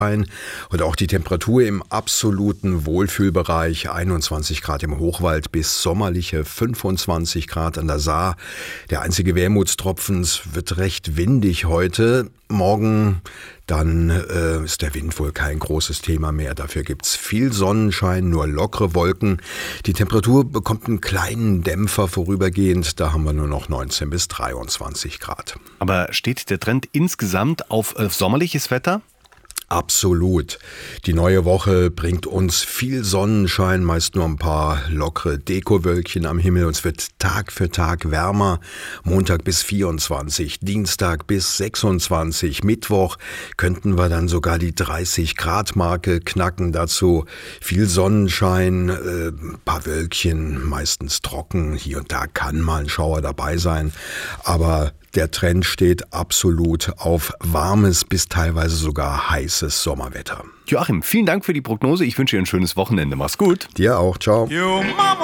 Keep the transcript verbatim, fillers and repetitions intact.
Und auch die Temperatur im absoluten Wohlfühlbereich, einundzwanzig Grad im Hochwald bis sommerliche fünfundzwanzig Grad an der Saar. Der einzige Wermutstropfen, es wird recht windig heute. Morgen dann äh, ist der Wind wohl kein großes Thema mehr. Dafür gibt's viel Sonnenschein, nur lockere Wolken. Die Temperatur bekommt einen kleinen Dämpfer vorübergehend. Da haben wir nur noch neunzehn bis dreiundzwanzig Grad. Aber steht der Trend insgesamt auf äh, sommerliches Wetter? Absolut. Die neue Woche bringt uns viel Sonnenschein, meist nur ein paar lockere Dekowölkchen am Himmel. Und es wird Tag für Tag wärmer. Montag bis vierundzwanzig, Dienstag bis sechsundzwanzig, Mittwoch könnten wir dann sogar die dreißig Grad Marke knacken. Dazu viel Sonnenschein, äh, ein paar Wölkchen, meistens trocken. Hier und da kann mal ein Schauer dabei sein. Aber der Trend steht absolut auf warmes bis teilweise sogar heißes Sommerwetter. Joachim, vielen Dank für die Prognose. Ich wünsche dir ein schönes Wochenende. Mach's gut. Dir auch. Ciao.